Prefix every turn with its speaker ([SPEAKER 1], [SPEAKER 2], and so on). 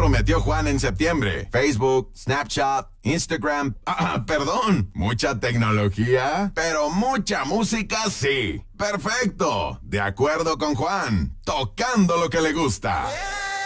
[SPEAKER 1] prometió Juan en septiembre? Facebook, Snapchat, Instagram. Perdón. ¿Mucha tecnología? Pero mucha música sí. Perfecto. De acuerdo con Juan. Tocando lo que le gusta.